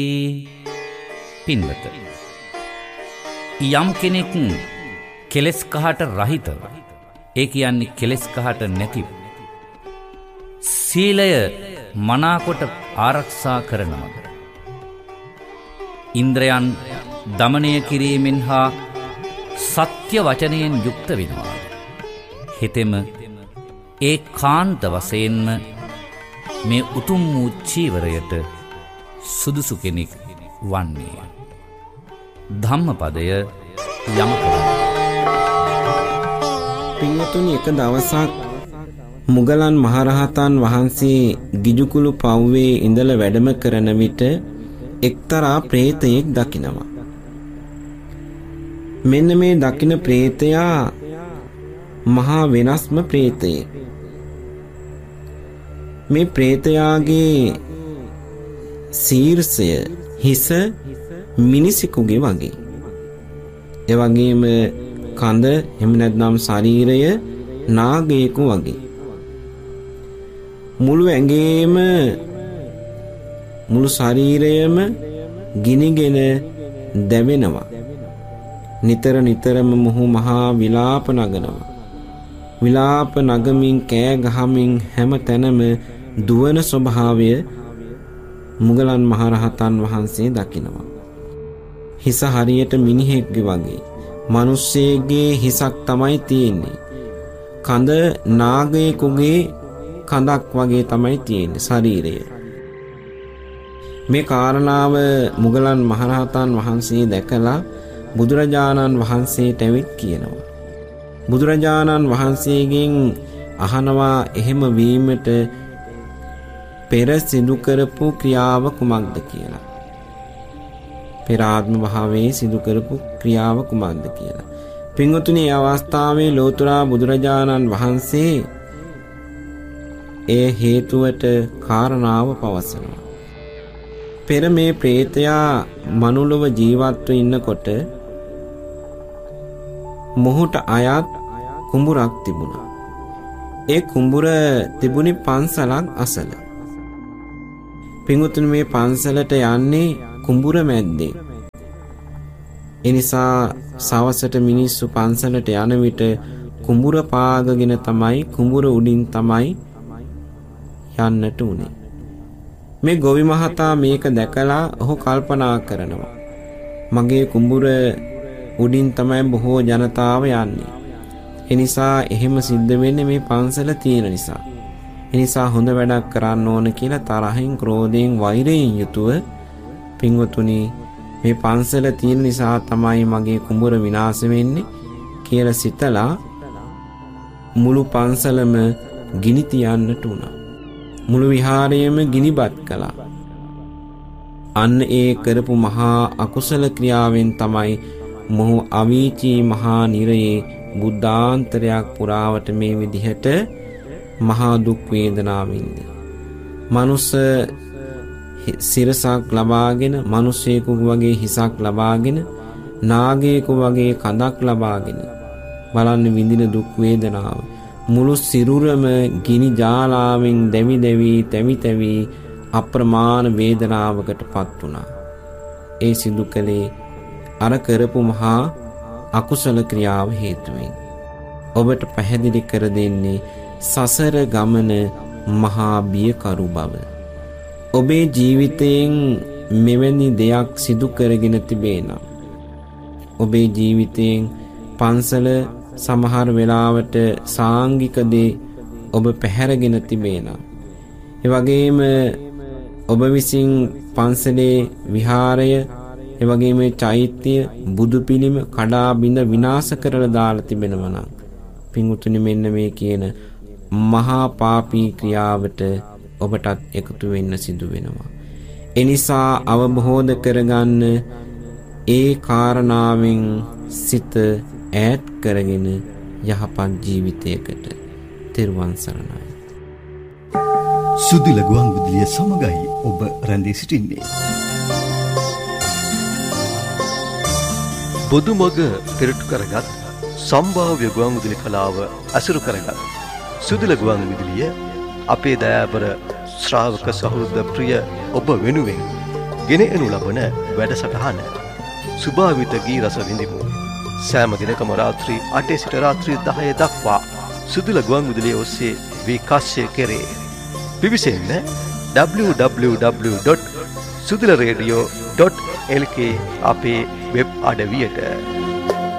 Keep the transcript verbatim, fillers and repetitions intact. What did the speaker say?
පින්වත, යම් කෙනෙක් කෙලෙස් කහට රහිතව, ඒ කියන්නේ කෙලෙස් කහට නැතිව සීලය මනාකොට ආරක්ෂා කරනවද, ඉන්ද්‍රයන් දමනය කිරීමෙන් හා සත්‍ය වචනයෙන් යුක්ත වෙනවා, හෙතෙම ඒ කාන්ත වශයෙන්ම මේ උතුම් වූ චීවරයට සුදුසු කෙනෙක් වන්නේ. ධම්මපදය යමක. පින්වතුනි, එක දවසක් මුගලන් මහරහතන් වහන්සේ ගිජුකුළු පව්වේ ඉඳලා වැඩම කරන විට එක්තරා ප්‍රේතයෙක් දකිනවා. මෙන්න මේ දකින ප්‍රේතයා මහා වෙනස්ම ප්‍රේතයෙක්. මේ ප්‍රේතයාගේ ශීර්ෂය හිස මිනිසෙකුගේ වගේ. ඒ වගේම කඳ එහෙම නැත්නම් ශරීරය නාගයෙකු වගේ. මුළු ඇඟේම මුළු ශරීරයම ගිනිගෙන දැවෙනවා. නිතර නිතරම මොහු මහා විලාප නගනවා. විලාප නගමින් කෑ ගහමින් හැම තැනම දුවන ස්වභාවය මුගලන් මහරහතන් වහන්සේ දකිනවා. හිස හරියට මිනිහෙක්ගේ වගේ. මිනිස්සෙගේ හිසක් තමයි තියෙන්නේ. කඳ නාගයෙකුගේ කඳක් වගේ තමයි තියෙන්නේ ශරීරය. මේ කාරණාව මුගලන් මහරහතන් වහන්සේ දැකලා බුදුරජාණන් වහන්සේට ඇවිත් කියනවා. බුදුරජාණන් වහන්සේගෙන් අහනවා එහෙම වීමට පෙර සිදු කරපු ක්‍රියාව කුමක්ද කියලා. පෙර ආත්ම භාවයේ සිදු කරපු ක්‍රියාව කුමක්ද කියලා. පින්වතුනි, මේ අවස්ථාවේ ලෝතුරා බුදුරජාණන් වහන්සේ ඒ හේතුවට කාරණාව පවසනවා. පෙර මේ ප්‍රේතයා මනුලොව ජීවත්ව ඉන්නකොට මොහුට අයත් කුඹුරක් තිබුණා. ඒ කුඹුර තිබුණේ පන්සලක් අසල. පින්වතුනි, මේ පන්සලට යන්නේ කුඹුර මැද්දේ. ඒ නිසා සවසට මිනිස්සු පන්සලට යන විට කුඹුර පාගගෙන තමයි කුඹුර උඩින් තමයි යන්නට උනේ. මේ ගොවි මහතා මේක දැකලා ඔහු කල්පනා කරනවා, මගේ කුඹුර උඩින් තමයි බොහෝ ජනතාව යන්නේ. ඒ නිසා එහෙම සිද්ධ වෙන්නේ මේ පන්සල තියෙන නිසා. ඒ නිසා හොඳ වැඩක් කරන්න ඕන කියලා තරහින්, ක්‍රෝධයෙන්, වෛරයෙන් යුතුව පින්වතුනි මේ පන්සල තියෙන නිසා තමයි මගේ කුඹුර විනාශ වෙන්නේ කියලා සිතලා මුළු පන්සලම ගිනි තියන්නට උනා. මුළු විහාරයම ගිනිබත් කළා. අන්න ඒ කරපු මහා අකුසල ක්‍රියාවෙන් තමයි මොහු අවීචී මහා නිරයේ බුද්ධාන්තරයක් පුරාවට මේ විදිහට මහා දුක් වේදනාවින්ද. මනුස්ස සිරසක් ලබාගෙන, මිනිසෙකු වගේ හිසක් ලබාගෙන, නාගයෙකු වගේ කඳක් ලබාගෙන බලන්න විඳින දුක් වේදනාව. මුළු සිරුරම ගිනි ජාලාවෙන් දැවි දැවි තැවි තැවි අප්‍රමාණ වේදනාවකට පත් වුණා. ඒ සිදු කළේ අර කරපු මහා අකුසල ක්‍රියාව හේතුවෙන්. ඔබට පැහැදිලි කර දෙන්නේ සසර ගමන මහා බියකරු බව. ඔබේ ජීවිතයෙන් මෙවැනි දෙයක් සිදු කරගෙන තිබේ නම්, ඔබේ ජීවිතයෙන් පන්සල සමහර වෙලාවට සාංගික දේ ඔබ පැහැරගෙන තිබේ නම්, ඒ වගේම ඔබ විසින් පන්සලේ විහාරය, ඒ වගේම චෛත්‍ය, බුදු පිළිම කඩා බිඳ විනාශ කරලා දාලා තිබෙනවා නම්, පින්වතුනි, මෙන්න මේ කියන මහා පාපී ක්‍රියාවට ඔබටත් එකතු වෙන්න සිදු වෙනවා. ඒ නිසා අවබෝධ කරගන්න, ඒ කාරණාවෙන් සිත ඈත් කරගෙන යහපත් ජීවිතයකට තෙරුවන් සරණයි. සුදුල ගුවන් විදුලිය සමගයි ඔබ රැඳී සිටින්නේ. බොදු මග පෙරටු කරගත් සම්භාව්‍ය ගුවන් විදුලි කලාව අසුරු කරගත් සුදුල ගුවන් විදුලිය අපේ දයාබර ශ්‍රාවක සහෘද ප්‍රිය ඔබ වෙනුවෙන් ගෙන එනු ලබන වැඩසටහන සුභාවිත ගී රස විඳිමු. සෑම දිනකම රාත්‍රී අටේ සිට රාත්‍රී දහය දක්වා සුදුල ගුවන්විදුලිය ඔස්සේ විකාශය කෙරේ. පිවිසෙන්න W W W dot සුදුල radio dot L කේ අපේ වෙබ් අඩවියට.